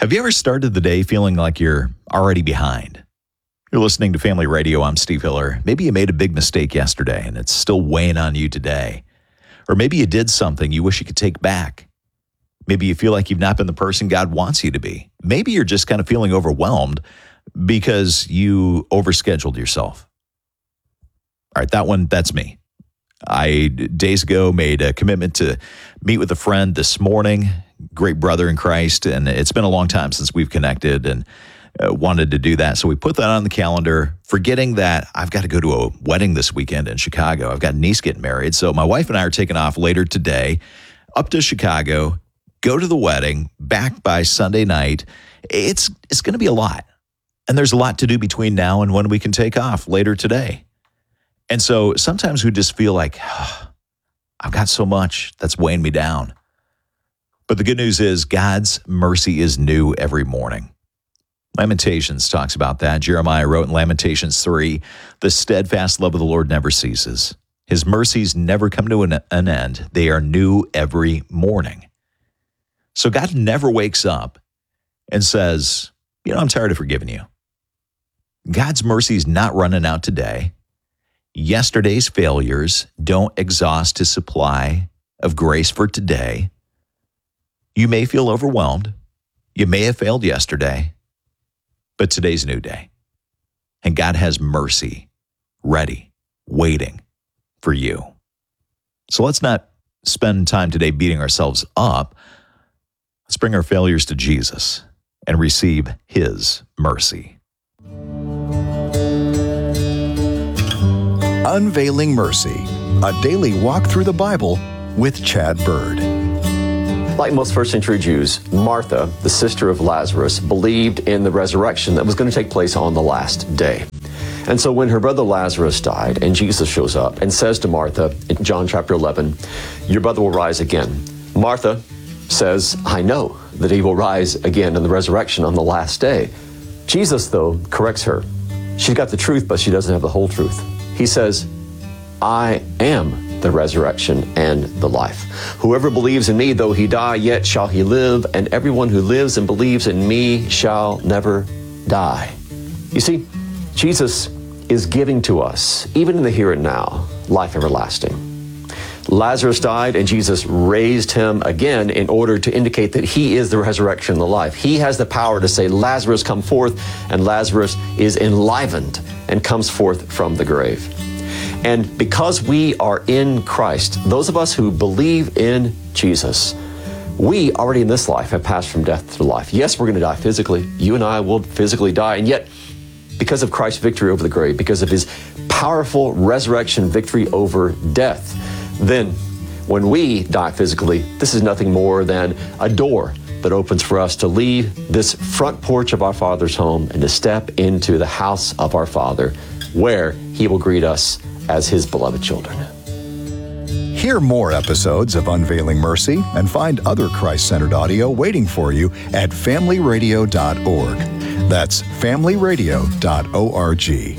Have you ever started the day feeling like you're already behind? You're listening to Family Radio. I'm Steve Hiller. Maybe you made a big mistake yesterday and it's still weighing on you today. Or maybe you did something you wish you could take back. Maybe you feel like you've not been the person God wants you to be. Maybe you're just kind of feeling overwhelmed because you overscheduled yourself. All right, that's me. I, days ago, made a commitment to meet with a friend this morning, great brother in Christ, and it's been a long time since we've connected and wanted to do that. So we put that on the calendar, forgetting that I've got to go to a wedding this weekend in Chicago. I've got a niece getting married. So my wife and I are taking off later today up to Chicago, go to the wedding, back by Sunday night. It's going to be a lot. And there's a lot to do between now and when we can take off later today. And so sometimes we just feel like, I've got so much that's weighing me down. But the good news is God's mercy is new every morning. Lamentations talks about that. Jeremiah wrote in Lamentations 3, the steadfast love of the Lord never ceases. His mercies never come to an end. They are new every morning. So God never wakes up and says, I'm tired of forgiving you. God's mercy is not running out today. Yesterday's failures don't exhaust his supply of grace for today. You may feel overwhelmed. You may have failed yesterday, but today's a new day. And God has mercy ready, waiting for you. So let's not spend time today beating ourselves up. Let's bring our failures to Jesus and receive his mercy. Unveiling Mercy, a daily walk through the Bible with Chad Bird. Like most first century Jews, Martha, the sister of Lazarus, believed in the resurrection that was going to take place on the last day. And so when her brother Lazarus died and Jesus shows up and says to Martha in John chapter 11, your brother will rise again. Martha says, I know that he will rise again in the resurrection on the last day. Jesus, though, corrects her. She's got the truth, but she doesn't have the whole truth. He says, I am the resurrection and the life. Whoever believes in me, though he die, yet shall he live, and everyone who lives and believes in me shall never die. You see, Jesus is giving to us, even in the here and now, life everlasting. Lazarus died, and Jesus raised him again in order to indicate that he is the resurrection and the life. He has the power to say, Lazarus, come forth, and Lazarus is enlivened and comes forth from the grave. And because we are in Christ, those of us who believe in Jesus, we already in this life have passed from death to life. Yes, we're going to die physically. You and I will physically die. And yet, because of Christ's victory over the grave, because of his powerful resurrection victory over death, then when we die physically, this is nothing more than a door that opens for us to leave this front porch of our Father's home and to step into the house of our Father, where he will greet us as his beloved children. Hear more episodes of Unveiling Mercy and find other Christ-centered audio waiting for you at familyradio.org. That's familyradio.org.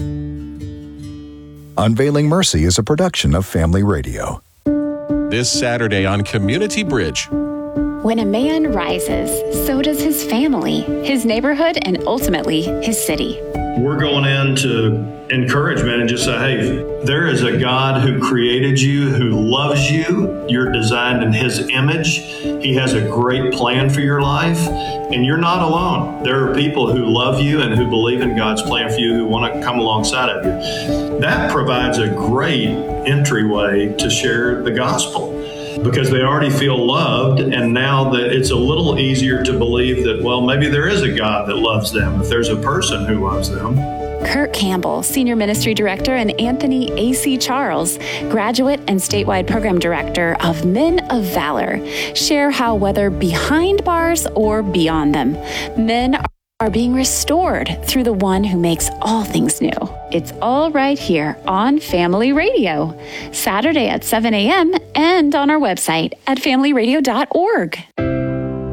Unveiling Mercy is a production of Family Radio. This Saturday on Community Bridge. When a man rises, so does his family, his neighborhood, and ultimately his city. We're going into encouragement and just say, hey, there is a God who created you, who loves you. You're designed in his image. He has a great plan for your life, and you're not alone. There are people who love you and who believe in God's plan for you, who want to come alongside of you. That provides a great entryway to share the gospel, because they already feel loved, and now that it's a little easier to believe that, well, maybe there is a God that loves them, if there's a person who loves them. Kurt Campbell, Senior Ministry Director, and Anthony A.C. Charles, Graduate and Statewide Program Director of Men of Valor, share how whether behind bars or beyond them, men are being restored through the one who makes all things new. It's all right here on Family Radio, Saturday at 7 a.m. and on our website at familyradio.org.